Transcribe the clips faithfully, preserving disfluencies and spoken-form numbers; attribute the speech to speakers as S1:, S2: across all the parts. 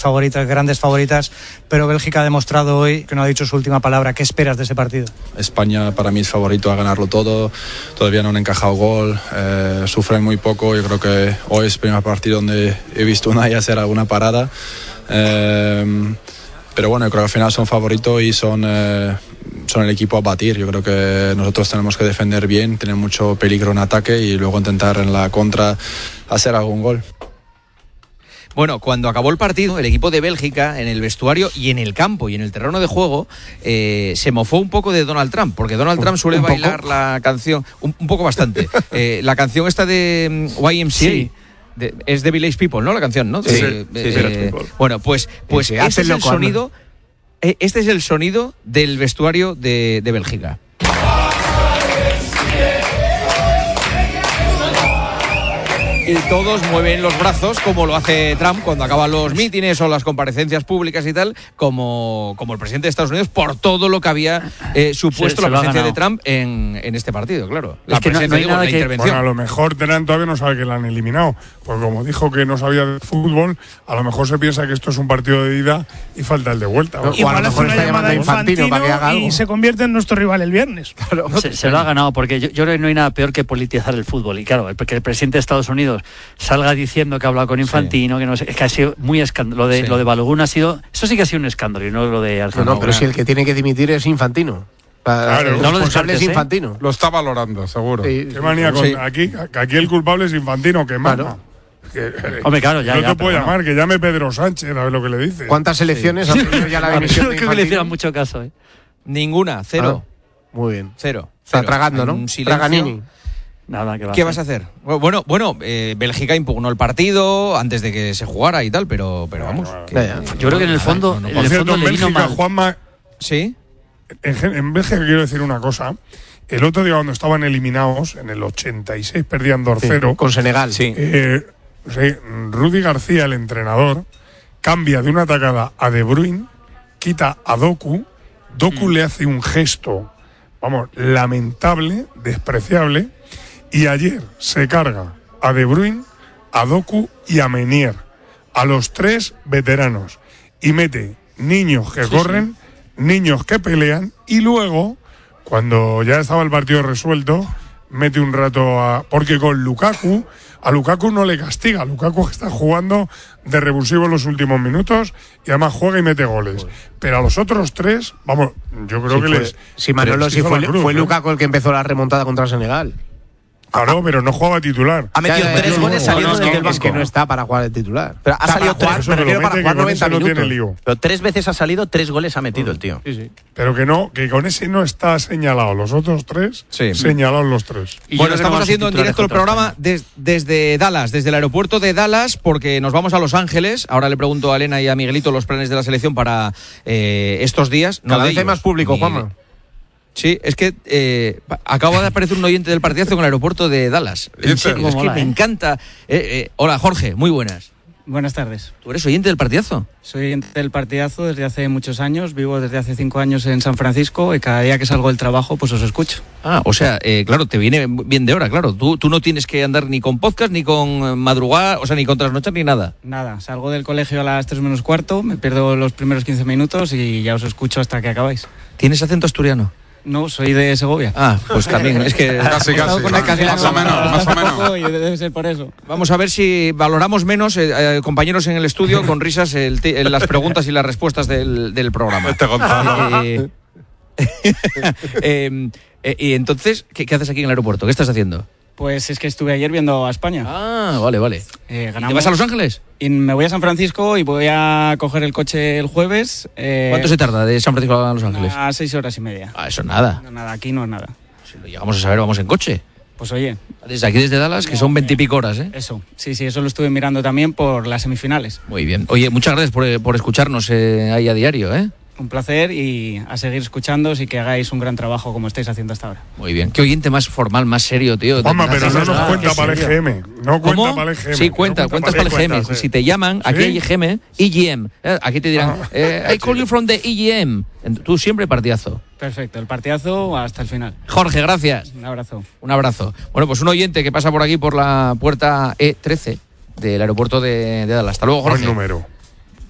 S1: favoritas, grandes favoritas, pero Bélgica ha demostrado hoy que no ha dicho su última palabra. ¿Qué esperas de ese partido?
S2: España para mí es favorito a ganarlo todo, todavía no han encajado gol, eh, sufren muy poco. Yo creo que hoy es el primer partido donde he visto una y hacer alguna parada, eh, pero bueno, yo creo que al final son favoritos y son, eh, son el equipo a batir. Yo creo que nosotros tenemos que defender bien, tener mucho peligro en ataque y luego intentar en la contra hacer algún gol.
S3: Bueno, cuando acabó el partido, el equipo de Bélgica, en el vestuario y en el campo y en el terreno de juego, eh, se mofó un poco de Donald Trump, porque Donald Trump suele bailar poco? la canción, un, un poco bastante, eh, la canción esta de Y M C A, sí. de, es de Village People, ¿no? La canción, ¿no?
S4: Sí, sí,
S3: eh,
S4: sí,
S3: eh,
S4: sí,
S3: bueno, pues, pues
S4: sí,
S3: este es el sonido, eh, este es el sonido del vestuario de, de Bélgica. Y todos mueven los brazos como lo hace Trump cuando acaban los mítines o las comparecencias públicas y tal, como, como el presidente de Estados Unidos, por todo lo que había eh, supuesto se, se la presencia de Trump en, en este partido, claro. La
S5: es que
S3: presencia,
S5: no, no
S3: digo, la
S5: que,
S3: intervención.
S6: Bueno, a lo mejor Trump todavía no sabe que la han eliminado, porque como dijo que no sabía de fútbol, a lo mejor se piensa que esto es un partido de ida y falta el de vuelta.
S7: ¿no? Igual hace una llamada a Infantino, Infantino para que haga algo. Y se convierte en nuestro rival el viernes.
S5: Claro. Se, se lo ha ganado, porque yo, yo creo que no hay nada peor que politizar el fútbol. Y claro, porque el presidente de Estados Unidos salga diciendo que ha hablado con Infantino, sí. que no sé, es que ha sido muy escándalo. Lo de, sí. lo de Balogun ha sido, eso sí que ha sido un escándalo y no lo de Argentina.
S7: No, no, pero si el que tiene que dimitir es Infantino.
S6: Claro,
S7: el responsable es Infantino.
S4: ¿eh? Lo está valorando, seguro.
S6: Sí, Qué manía con sí. aquí, aquí el culpable es Infantino, que manda. Claro. Que,
S5: Hombre, claro, ya,
S6: no
S5: ya,
S6: te puedo llamar,
S5: no.
S6: que llame Pedro Sánchez a ver lo que le dice.
S7: ¿Cuántas elecciones sí. ha tenido ya la dimisión de Infantino?
S5: Creo que le hicieron mucho caso, ¿eh?
S3: Ninguna, cero.
S7: Ah, muy bien.
S3: Cero.
S7: Está
S3: cero.
S7: tragando, ¿no?
S3: Traganini.
S5: Nada, ¿qué, va
S3: ¿Qué
S5: a
S3: vas a hacer? Bueno, bueno, eh, Bélgica impugnó el partido antes de que se jugara y tal, pero, pero vamos.
S7: Bueno,
S3: que,
S7: ya, ya.
S5: Yo creo que en el fondo,
S6: no, no,
S5: en el
S6: cierto,
S5: fondo
S6: en
S5: le vino
S6: Bélgica,
S5: mal.
S6: Juanma,
S3: ¿sí?
S6: En, en Bélgica quiero decir una cosa. El otro día cuando estaban eliminados, en el ochenta y seis perdían dos cero.
S7: Sí, con Senegal.
S6: Sí. Eh, sí, Rudy García, el entrenador, cambia de una atacada a De Bruyne, quita a Doku, Doku mm. le hace un gesto, vamos, lamentable, despreciable, y ayer se carga a De Bruyne, a Doku y a Meunier, a los tres veteranos, y mete niños que sí, corren, sí. niños que pelean, y luego, cuando ya estaba el partido resuelto, mete un rato a... Porque con Lukaku, a Lukaku no le castiga, Lukaku está jugando de revulsivo en los últimos minutos y además juega y mete goles. Pero a los otros tres, vamos, yo creo
S7: sí,
S6: que
S7: fue,
S6: les...
S7: Sí, Manolo, sí fue, cruz, fue ¿eh? Lukaku el que empezó la remontada contra Senegal.
S6: Claro, pero no jugaba titular.
S8: Ha metido
S7: ya, ya,
S8: tres
S7: ya,
S8: goles
S7: no,
S8: saliendo
S7: no, no,
S8: desde el
S7: es
S8: banco.
S7: que no está para jugar de titular.
S8: Pero ha
S7: o sea,
S8: salido
S7: para
S8: tres,
S7: jugar,
S6: me
S7: refiero para jugar noventa
S6: no
S7: minutos.
S6: Lío.
S8: Pero tres veces ha salido, tres goles ha metido el tío.
S7: Sí, sí.
S6: Pero que no, que con ese no está señalado. Los otros tres,
S3: sí.
S6: señalados los tres.
S3: Y bueno, estamos haciendo en directo el programa des, desde Dallas, desde el aeropuerto de Dallas, porque nos vamos a Los Ángeles. Ahora le pregunto a Elena y a Miguelito los planes de la selección para eh, estos días.
S7: Cada
S3: no
S7: vez hay más público,
S3: ni,
S7: Juanma.
S3: Sí, es que eh, acaba de aparecer un oyente del partidazo en el aeropuerto de Dallas. En serio, es que me encanta. Eh, eh, hola, Jorge, muy buenas.
S9: Buenas tardes.
S3: ¿Tú eres oyente del partidazo?
S9: Soy oyente del partidazo desde hace muchos años. Vivo desde hace cinco años en San Francisco y cada día que salgo del trabajo, pues os escucho.
S3: Ah, o sea, eh, claro, te viene bien de hora, claro. Tú, tú no tienes que andar ni con podcast, ni con madrugada, o sea, ni con trasnochar, ni nada.
S9: Nada, salgo del colegio a las tres menos cuarto, me pierdo los primeros quince minutos y ya os escucho hasta que acabáis.
S3: ¿Tienes acento asturiano?
S9: No, soy de Segovia.
S3: Ah, pues también, es que...
S4: casi, casi.
S9: Con
S4: Más,
S9: casi
S4: más o menos, más o menos.
S9: Y debe ser por eso.
S3: Vamos a ver si valoramos menos, eh, eh, compañeros en el estudio, con risas, el t- el, las preguntas y las respuestas del, del programa.
S4: Este Gonzalo.
S3: Eh, eh, eh, y entonces, ¿qué, ¿qué haces aquí en el aeropuerto? ¿Qué estás haciendo?
S9: Pues es que estuve ayer viendo a España.
S3: Ah, vale, vale.
S9: Eh, ganamos.
S3: ¿Te vas a Los Ángeles?
S9: Y me voy a San Francisco y voy a coger el coche el jueves. Eh,
S3: ¿Cuánto se tarda de San Francisco a Los Ángeles?
S9: A seis horas y media.
S3: Ah, eso nada.
S9: No, nada, aquí no es nada.
S3: Si lo llegamos a saber, vamos en coche.
S9: Pues oye.
S3: Desde aquí, desde Dallas, que son veintipico horas, ¿eh?
S9: Eso, sí, sí, eso lo estuve mirando también por las semifinales.
S3: Muy bien. Oye, muchas gracias por, por escucharnos eh, ahí a diario, ¿eh?
S9: Un placer y a seguir escuchándoos y que hagáis un gran trabajo como estáis haciendo hasta ahora.
S3: Muy bien. Qué oyente más formal, más serio, tío.
S6: Juanma, pero no nos cuenta para el E G M. No cuenta
S3: ¿Cómo?
S6: para el E G M.
S3: Sí, cuenta, no cuentas para el E G M.
S6: Cuentas,
S3: si te llaman,
S6: ¿sí?
S3: aquí hay E G M, E G M. Eh, aquí te dirán,
S6: Ah,
S3: eh, I call you from the E G M. Tú siempre partidazo.
S9: Perfecto, el partidazo hasta el final.
S3: Jorge, gracias.
S9: Un abrazo.
S3: Un abrazo. Bueno, pues un oyente que pasa por aquí por la puerta E trece del aeropuerto de, de Dallas. Hasta luego, Jorge.
S6: Buen número.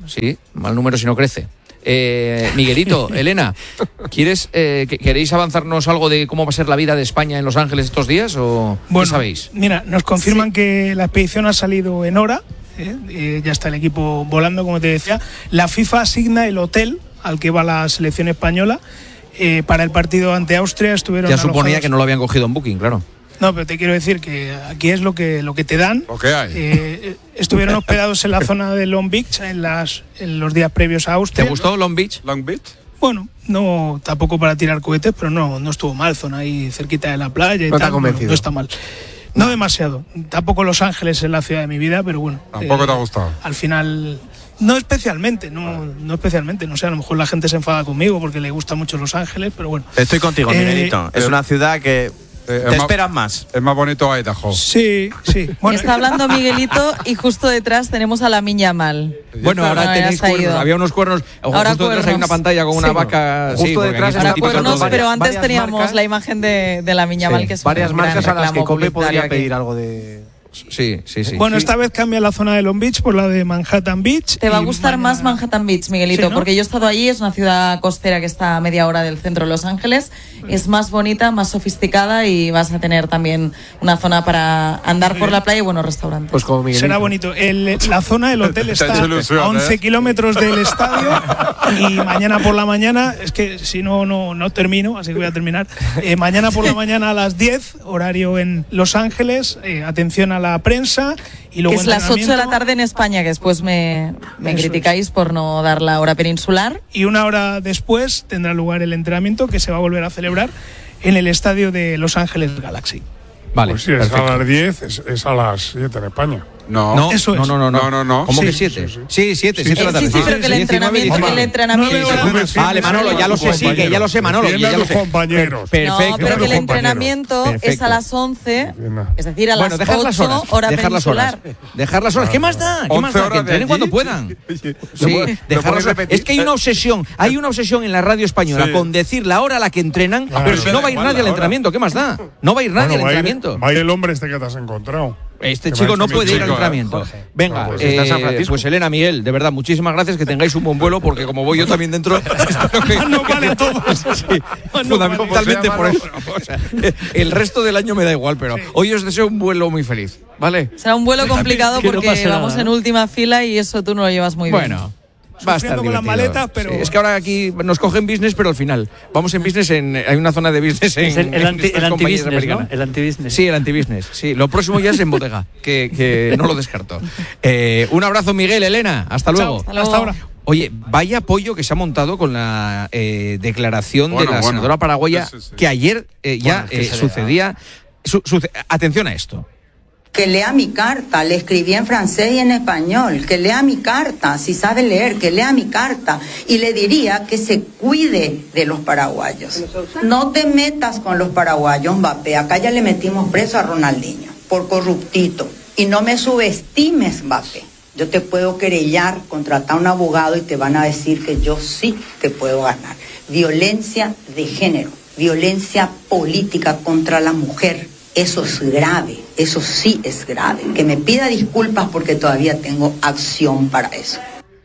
S3: sí, mal número si no crece. Eh, Miguelito, Elena, ¿quieres, eh, ¿queréis avanzarnos algo de cómo va a ser la vida de España en Los Ángeles estos días o
S7: bueno,
S3: qué sabéis?
S7: Mira, nos confirman sí. que la expedición ha salido en hora, eh, eh, ya está el equipo volando, como te decía. La FIFA asigna el hotel al que va la selección española eh, para el partido ante Austria. Estuvieron
S3: ya suponía
S7: alojados...
S3: que no lo habían cogido en Booking, claro.
S7: No, pero te quiero decir que aquí es lo que lo que te dan.
S4: Lo que hay.
S7: Eh, estuvieron hospedados en la zona de Long Beach en, las, en los días previos a Austria.
S3: ¿Te gustó Long Beach?
S4: Long Beach.
S7: Bueno, no tampoco para tirar cohetes, pero no, no estuvo mal. Zona ahí cerquita de la playa y
S10: no
S7: tal.
S10: No, no
S7: está mal. No demasiado. Tampoco Los Ángeles es la ciudad de mi vida, pero bueno.
S4: Tampoco
S7: eh,
S4: te ha gustado.
S7: Al final... No especialmente, no, no especialmente, no sé, a lo mejor la gente se enfada conmigo porque le gusta mucho Los Ángeles, pero bueno.
S8: Estoy contigo, Miguelito. Eh, es una ciudad que eh, te esperas más.
S4: Es más bonito Idaho.
S7: Sí, sí.
S11: Bueno, está hablando Miguelito y justo detrás tenemos a la Miña Mal.
S3: Bueno, ahora no, tenéis cuernos, había unos cuernos,
S11: ahora
S3: justo
S11: cuernos.
S3: detrás hay una pantalla con una sí. vaca.
S11: Justo
S3: sí,
S11: detrás hay cuernos, pero antes teníamos marcas. La imagen de, de la Miña sí. Mal, que es
S10: varias marcas a las que Cope podría
S11: aquí.
S10: pedir algo de...
S3: Sí, sí, sí.
S7: Bueno,
S3: sí.
S7: esta vez cambia la zona de Long Beach por la de Manhattan Beach.
S11: Te va a gustar mañana... más Manhattan Beach, Miguelito, sí, ¿no? Porque yo he estado allí, es una ciudad costera que está a media hora del centro de Los Ángeles. Es más bonita, más sofisticada y vas a tener también una zona para andar por la playa y buenos restaurantes.
S10: Pues como Miguelito.
S7: Será bonito. El, la zona del hotel está a once kilómetros del estadio y mañana por la mañana, es que si no, no, no termino, así que voy a terminar. Eh, mañana por la mañana a las diez, horario en Los Ángeles, eh, atención a la prensa. Y luego
S11: que es las ocho de la tarde en España, que después me, me criticáis es. por no dar la hora peninsular.
S7: Y una hora después tendrá lugar el entrenamiento que se va a volver a celebrar en el estadio de Los Ángeles Galaxy.
S6: Vale, pues si es a las diez, es, es a las siete en España.
S4: No,
S3: no,
S7: eso es.
S3: no, no, no,
S4: no, no, no.
S3: ¿Cómo
S7: sí,
S3: que siete?
S7: Sí,
S3: sí, siete, siete de la tarde.
S11: Sí, sí, pero que el entrenamiento, que el entrenamiento.
S3: Vale, Manolo, ya lo sé, sí, que ya lo sé, Manolo, ya lo sé.
S6: compañeros.
S11: Perfecto. No, pero que el entrenamiento es a las once, es decir, a las ocho, hora peninsular.
S3: Dejar las horas. ¿Qué más da? ¿Qué más da? Que entrenen cuando puedan. Sí, dejar las horas. Es que hay una obsesión, hay una obsesión en la radio española con decir la hora a la que entrenan, pero si no va a ir nadie al entrenamiento, ¿qué más da? No va a ir nadie al entrenamiento.
S6: Va a ir el hombre este que te has encontrado.
S3: Este chico no puede ir al entrenamiento. Venga, pues, eh, pues Elena, Miguel, de verdad, muchísimas gracias, que tengáis un buen vuelo, porque como voy yo también dentro, espero que
S7: no vale todo.
S3: Sí, fundamentalmente por eso. O sea, el resto del año me da igual, pero sí. hoy os deseo un vuelo muy feliz, ¿vale?
S11: Será un vuelo complicado porque no vamos nada, en última fila y eso tú no lo llevas muy
S3: bueno. bien.
S11: Bueno.
S3: Va a estar
S7: con las maletas, pero
S3: sí, es que ahora aquí nos cogen business, pero al final vamos en business, en hay una zona de business en,
S5: es el, el, anti,
S3: en
S5: el anti-business, ¿no? El anti-business.
S3: Sí, el anti-business. Sí, lo próximo ya es en bodega, que, que no lo descarto. Eh, un abrazo, Miguel, Elena, hasta luego.
S11: Hasta, luego.
S7: hasta ahora.
S3: Oye, vaya apoyo que se ha montado con la eh, declaración
S4: bueno,
S3: de la
S4: bueno.
S3: senadora paraguaya, sí, sí, sí. que ayer eh, ya bueno, es que eh, sucedía. Su, su, atención a esto.
S12: Que lea mi carta, le escribí en francés y en español, que lea mi carta, si sabe leer, que lea mi carta, y le diría que se cuide de los paraguayos. No te metas con los paraguayos, Mbappé, acá ya le metimos preso a Ronaldinho, por corruptito, y no me subestimes, Mbappé. Yo te puedo querellar, contratar a un abogado y te van a decir que yo sí te puedo ganar. Violencia de género, violencia política contra la mujer. Eso es grave, eso sí es grave. Que me pida disculpas porque todavía tengo acción para eso.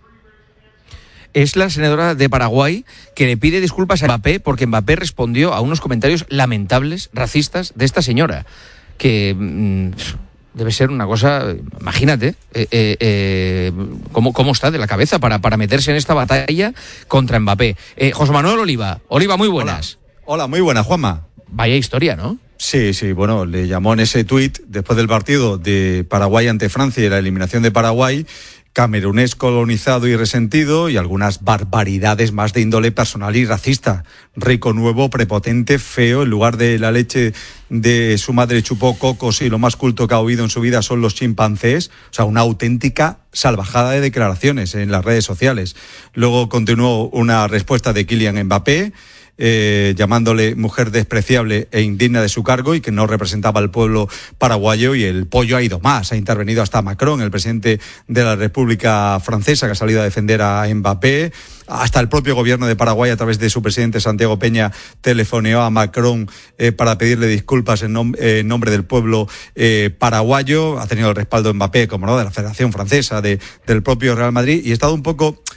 S3: Es la senadora de Paraguay que le pide disculpas a Mbappé porque Mbappé respondió a unos comentarios lamentables, racistas, de esta señora. Que mmm, debe ser una cosa, imagínate, eh, eh, eh, cómo, cómo está de la cabeza para, para meterse en esta batalla contra Mbappé. Eh, José Manuel Oliva. Oliva, muy buenas.
S13: Hola, Hola muy buenas, Juanma.
S3: Vaya historia, ¿no?
S13: Sí, sí, bueno, le llamó en ese tuit, después del partido de Paraguay ante Francia y la eliminación de Paraguay, camerunés colonizado y resentido, y algunas barbaridades más de índole personal y racista. Rico, nuevo, prepotente, feo, en lugar de la leche de su madre chupó cocos y lo más culto que ha oído en su vida son los chimpancés. O sea, una auténtica salvajada de declaraciones en las redes sociales. Luego continuó una respuesta de Kylian Mbappé, eh, llamándole mujer despreciable e indigna de su cargo y que no representaba al pueblo paraguayo. Y el pollo ha ido más, ha intervenido hasta Macron, el presidente de la República Francesa, que ha salido a defender a Mbappé. Hasta el propio gobierno de Paraguay, a través de su presidente Santiago Peña, telefoneó a Macron eh, para pedirle disculpas en, nom- eh, en nombre del pueblo eh, paraguayo. Ha tenido el respaldo de Mbappé, como no, de la Federación Francesa, de, del propio Real Madrid, y ha estado un poco